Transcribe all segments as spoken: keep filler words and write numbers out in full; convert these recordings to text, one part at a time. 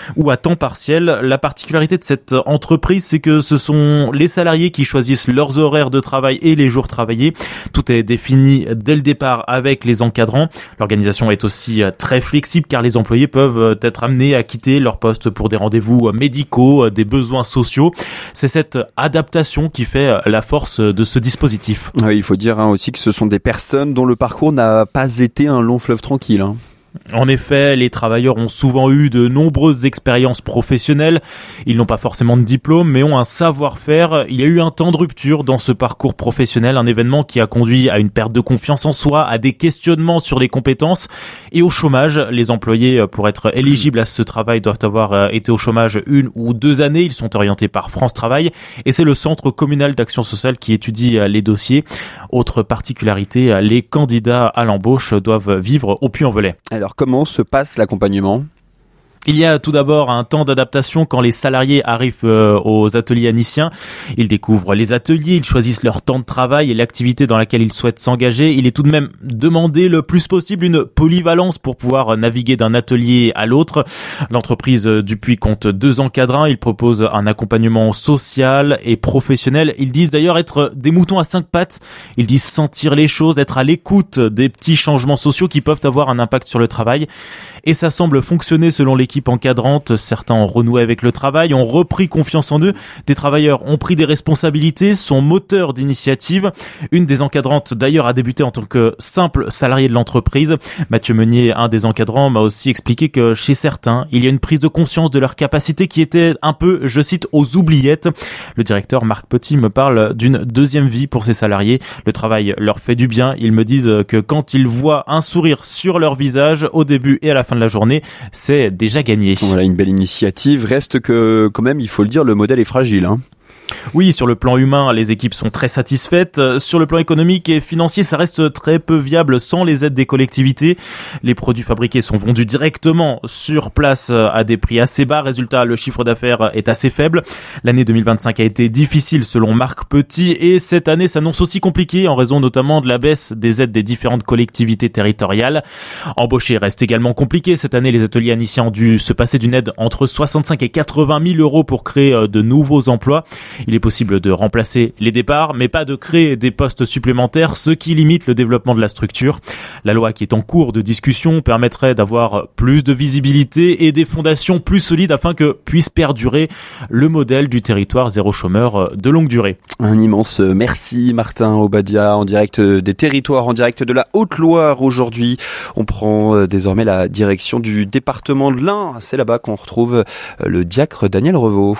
ou à temps partiel. La particularité de cette entreprise, c'est que ce sont les salariés qui choisissent leurs horaires de travail et les jours travaillés. Tout est défini dès le départ avec les encadrants. L'organisation est aussi très flexible car les employés peuvent être amenés à quitter leur poste pour des rendez-vous médicaux, des besoins sociaux. C'est cette adaptation qui fait la force de ce dispositif. Oui, il faut dire hein, aussi que ce sont des personnes dont le parcours n'a pas été un long fleuve tranquille. Hein. En effet, les travailleurs ont souvent eu de nombreuses expériences professionnelles. Ils n'ont pas forcément de diplôme, mais ont un savoir-faire. Il y a eu un temps de rupture dans ce parcours professionnel, un événement qui a conduit à une perte de confiance en soi, à des questionnements sur les compétences et au chômage. Les employés, pour être éligibles à ce travail, doivent avoir été au chômage une ou deux années. Ils sont orientés par France Travail et c'est le Centre communal d'action sociale qui étudie les dossiers. Autre particularité, les candidats à l'embauche doivent vivre au Puy-en-Velay. Alors, comment se passe l'accompagnement ? Il y a tout d'abord un temps d'adaptation quand les salariés arrivent euh, aux ateliers aniciens. Ils découvrent les ateliers, ils choisissent leur temps de travail et l'activité dans laquelle ils souhaitent s'engager. Il est tout de même demandé le plus possible une polyvalence pour pouvoir naviguer d'un atelier à l'autre. L'entreprise du Puy compte deux encadrants. Ils proposent un accompagnement social et professionnel. Ils disent d'ailleurs être des moutons à cinq pattes. Ils disent sentir les choses, être à l'écoute des petits changements sociaux qui peuvent avoir un impact sur le travail. Et ça semble fonctionner selon l'équipe encadrante. Certains ont renoué avec le travail, ont repris confiance en eux. Des travailleurs ont pris des responsabilités, sont moteurs d'initiative. Une des encadrantes d'ailleurs a débuté en tant que simple salarié de l'entreprise. Mathieu Meunier, un des encadrants, m'a aussi expliqué que chez certains, il y a une prise de conscience de leur capacité qui était un peu, je cite, aux oubliettes. Le directeur Marc Petit me parle d'une deuxième vie pour ses salariés. Le travail leur fait du bien. Ils me disent que quand ils voient un sourire sur leur visage au début et à la fin de la journée, c'est déjà gagné. Voilà, une belle initiative. Reste que, quand même, il faut le dire, le modèle est fragile, hein. Oui, sur le plan humain, les équipes sont très satisfaites. Sur le plan économique et financier, ça reste très peu viable sans les aides des collectivités. Les produits fabriqués sont vendus directement sur place à des prix assez bas. Résultat, le chiffre d'affaires est assez faible. L'année deux mille vingt-cinq a été difficile selon Marc Petit et cette année s'annonce aussi compliquée en raison notamment de la baisse des aides des différentes collectivités territoriales. Embaucher reste également compliqué. Cette année, les ateliers aniciens ont dû se passer d'une aide entre soixante-cinq et quatre-vingt mille euros pour créer de nouveaux emplois. Il est possible de remplacer les départs, mais pas de créer des postes supplémentaires, ce qui limite le développement de la structure. La loi qui est en cours de discussion permettrait d'avoir plus de visibilité et des fondations plus solides afin que puisse perdurer le modèle du territoire zéro chômeur de longue durée. Un immense merci Martin Obadia en direct des territoires, en direct de la Haute-Loire aujourd'hui. On prend désormais la direction du département de l'Ain. C'est là-bas qu'on retrouve le diacre Daniel Revaux.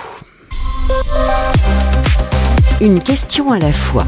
Une question à la fois.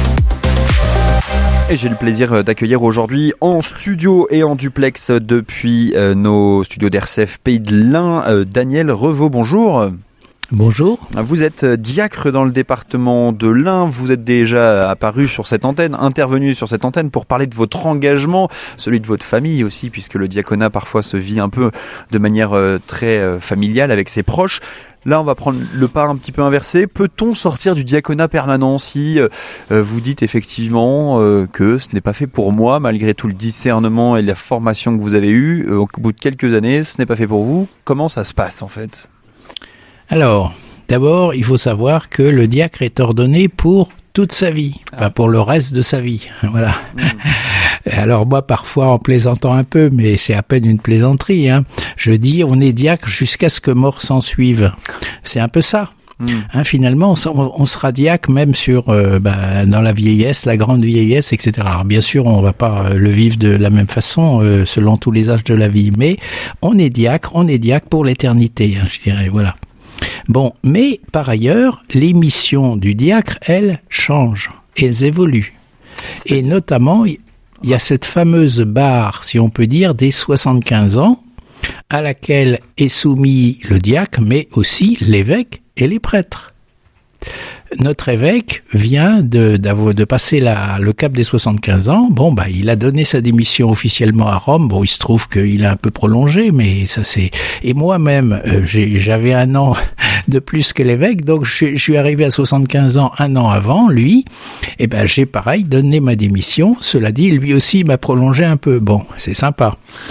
Et j'ai le plaisir d'accueillir aujourd'hui en studio et en duplex depuis euh, nos studios d'R C F Pays de l'Ain, euh, Daniel Revaux. Bonjour. Bonjour. Vous êtes diacre dans le département de l'Ain. Vous êtes déjà apparu sur cette antenne, intervenu sur cette antenne pour parler de votre engagement, celui de votre famille aussi, puisque le diaconat parfois se vit un peu de manière euh, très euh, familiale avec ses proches. Là, on va prendre le pas un petit peu inversé. Peut-on sortir du diaconat permanent si euh, vous dites effectivement euh, que ce n'est pas fait pour moi, malgré tout le discernement et la formation que vous avez eue, euh, au bout de quelques années, ce n'est pas fait pour vous. Comment ça se passe en fait ? Alors, d'abord, il faut savoir que le diacre est ordonné pour toute sa vie, enfin ah. pour le reste de sa vie, voilà. Mmh. Alors moi, parfois, en plaisantant un peu, mais c'est à peine une plaisanterie, hein, je dis on est diacre jusqu'à ce que mort s'en suive. C'est un peu ça. Mmh. Hein, finalement, on, on sera diacre même sur euh, bah, dans la vieillesse, la grande vieillesse, et cetera. Alors bien sûr, on va pas euh, le vivre de la même façon euh, selon tous les âges de la vie, mais on est diacre, on est diacre pour l'éternité, hein, je dirais, voilà. Bon, mais par ailleurs, les missions du diacre, elles, changent, elles évoluent. Et notamment, il y a cette fameuse barre, si on peut dire, des soixante-quinze ans, à laquelle est soumis le diacre, mais aussi l'évêque et les prêtres. Notre évêque vient de, de passer la, le cap des soixante-quinze ans. Bon, bah, il a donné sa démission officiellement à Rome. Bon, il se trouve qu'il a un peu prolongé, mais ça c'est... Et moi-même, euh, j'ai, j'avais un an de plus que l'évêque, donc je, je suis arrivé à soixante-quinze ans un an avant, lui. Et ben, j'ai pareil donné ma démission. Cela dit, lui aussi m'a prolongé un peu. Bon, c'est sympa.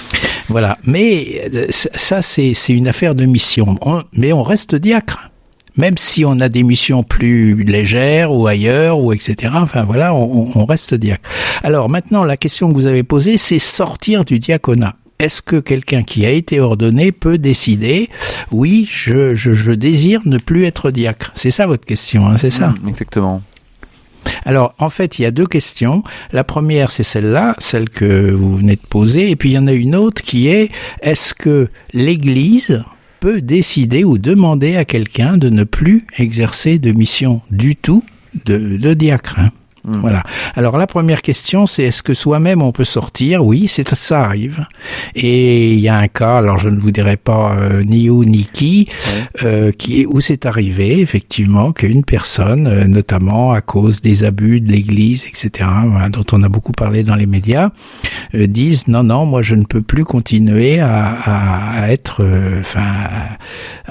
Voilà. Mais ça, c'est, c'est une affaire de mission. On, mais on reste diacre. Même si on a des missions plus légères ou ailleurs ou et cetera. Enfin voilà, on, on reste diacre. Alors maintenant, la question que vous avez posée, c'est sortir du diaconat. Est-ce que quelqu'un qui a été ordonné peut décider, oui, je, je, je désire ne plus être diacre? C'est ça votre question, hein, c'est ça? Mmh, exactement. Alors, en fait, il y a deux questions. La première, c'est celle-là, celle que vous venez de poser. Et puis, il y en a une autre qui est, est-ce que l'Église peut décider ou demander à quelqu'un de ne plus exercer de mission du tout de, de diacre, hein? Mmh. Voilà. Alors la première question, c'est est-ce que soi-même on peut sortir? Oui, c'est ça arrive. Et il y a un cas, alors je ne vous dirai pas euh, ni où ni qui, ouais. euh, qui où c'est arrivé effectivement qu'une personne, euh, notamment à cause des abus de l'Église, et cetera, hein, dont on a beaucoup parlé dans les médias, euh, disent non non, moi je ne peux plus continuer à, à, à être, enfin, euh,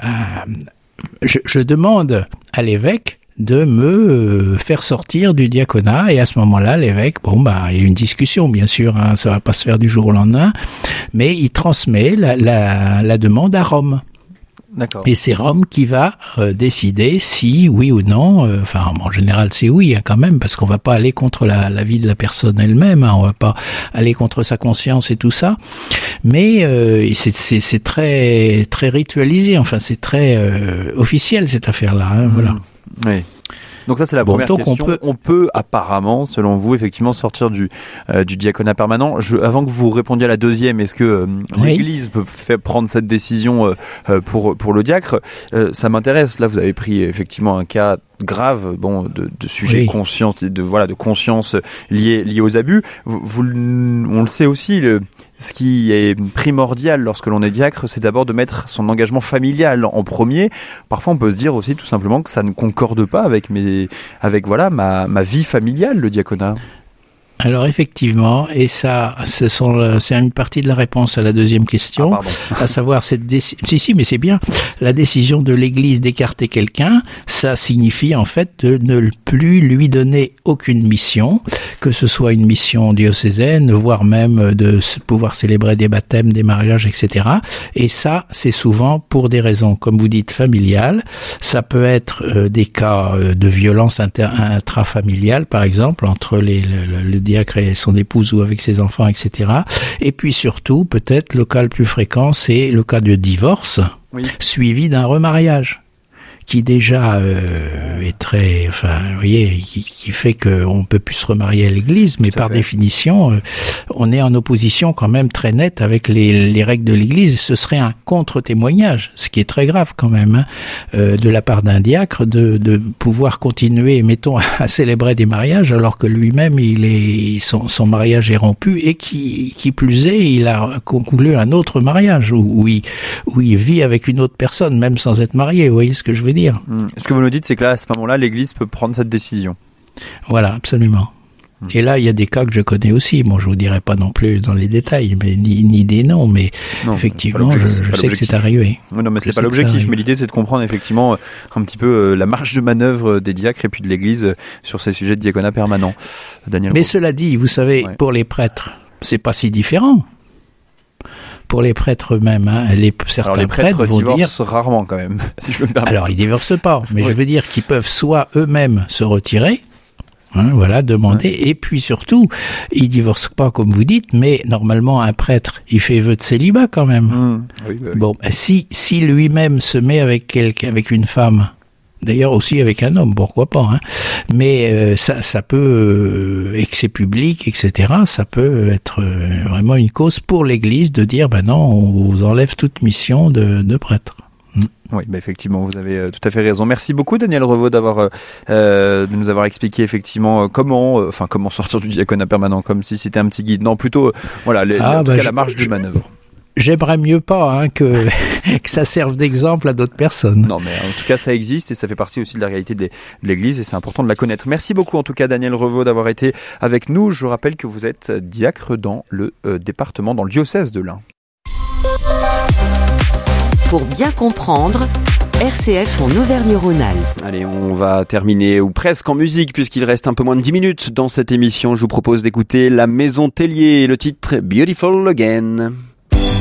je, je demande à l'évêque de me faire sortir du diaconat, et à ce moment-là, l'évêque, bon bah, il y a une discussion, bien sûr, hein, ça va pas se faire du jour au lendemain, mais il transmet la, la, la demande à Rome. D'accord. Et c'est Rome qui va euh, décider si, oui ou non, euh, enfin en général c'est oui hein, quand même, parce qu'on va pas aller contre la, la vie de la personne elle-même, hein, on va pas aller contre sa conscience et tout ça, mais euh, c'est, c'est, c'est très très ritualisé, enfin c'est très euh, officiel cette affaire-là, hein, mmh. Voilà. Oui. Donc ça c'est la bon, première question. On peut... on peut apparemment, selon vous, effectivement sortir du euh, du diaconat permanent. Je, avant que vous répondiez à la deuxième, est-ce que euh, oui. l'Église peut faire prendre cette décision euh, pour pour le diacre? euh, Ça m'intéresse. Là, vous avez pris effectivement un cas grave, bon, de, de sujet oui. conscience, de voilà, de conscience lié lié aux abus. Vous, vous, on le sait aussi. Le, Ce qui est primordial lorsque l'on est diacre, c'est d'abord de mettre son engagement familial en premier. Parfois, on peut se dire aussi tout simplement que ça ne concorde pas avec mes, avec voilà ma ma vie familiale, le diaconat. Alors effectivement, et ça, ce sont, c'est une partie de la réponse à la deuxième question, ah, à savoir cette décision. Si si, mais c'est bien. La décision de l'Église d'écarter quelqu'un, ça signifie en fait de ne plus lui donner aucune mission, que ce soit une mission diocésaine, voire même de pouvoir célébrer des baptêmes, des mariages, et cetera. Et ça, c'est souvent pour des raisons, comme vous dites, familiales. Ça peut être euh, des cas de violence inter- intrafamiliale, par exemple, entre les le, le diacre et son épouse ou avec ses enfants, et cetera. Et puis surtout, peut-être le cas le plus fréquent, c'est le cas de divorce, oui. suivi d'un remariage, qui déjà euh, est très, enfin, vous voyez, qui, qui fait qu'on peut plus se remarier à l'Église, mais par fait. définition, euh, on est en opposition quand même très nette avec les, les règles de l'Église. Et ce serait un contre-témoignage, ce qui est très grave quand même, hein, euh, de la part d'un diacre, de, de pouvoir continuer, mettons, à célébrer des mariages, alors que lui-même, il est, son, son mariage est rompu, et qui, qui plus est, il a conclu un autre mariage où, où, il, où il vit avec une autre personne, même sans être marié. Vous voyez ce que je veux dire? Ce que vous nous dites, c'est que là, à ce moment-là, l'Église peut prendre cette décision. Voilà, absolument. Mmh. Et là, il y a des cas que je connais aussi. Bon, je vous dirai pas non plus dans les détails, mais ni, ni des noms, mais non, effectivement, je, je sais que c'est arrivé. Oui, non, mais c'est pas l'objectif. Mais l'idée, c'est de comprendre effectivement un petit peu la marge de manœuvre des diacres et puis de l'Église sur ces sujets de diaconat permanent. Daniel. Mais cela dit, vous savez, ouais. pour les prêtres, c'est pas si différent. Pour les prêtres eux-mêmes, hein, les, certains Alors les prêtres, prêtres vont divorcent dire... rarement quand même, si je me permets. Alors ils divorcent pas, mais oui. je veux dire qu'ils peuvent soit eux-mêmes se retirer, hein, voilà, demander, ouais. et puis surtout, ils divorcent pas comme vous dites, mais normalement un prêtre, il fait vœu de célibat quand même. Mmh. Oui, bah oui. Bon, si si lui-même se met avec quelqu'un, avec une femme. D'ailleurs aussi avec un homme, pourquoi pas, hein. Mais euh, ça, ça peut, euh, et que c'est public, et cetera, ça peut être euh, vraiment une cause pour l'Église de dire, ben non, on vous enlève toute mission de, de prêtre. Mm. Oui, bah effectivement, vous avez euh, tout à fait raison. Merci beaucoup, Daniel Revaud, d'avoir euh, de nous avoir expliqué effectivement euh, comment, euh, enfin comment sortir du diaconat permanent, comme si c'était un petit guide. Non, plutôt, euh, voilà, les, ah, en tout bah, cas je, la marge je, de manœuvre. J'aimerais mieux pas hein, que, que ça serve d'exemple à d'autres personnes. Non, mais en tout cas, ça existe et ça fait partie aussi de la réalité de l'Église et c'est important de la connaître. Merci beaucoup en tout cas, Daniel Revaud, d'avoir été avec nous. Je rappelle que vous êtes diacre dans le euh, département, dans le diocèse de l'Ain. Pour bien comprendre, R C F en Auvergne-Rhône-Alpes. Allez, on va terminer, ou presque en musique, puisqu'il reste un peu moins de dix minutes dans cette émission. Je vous propose d'écouter La Maison Tellier, le titre Beautiful Again.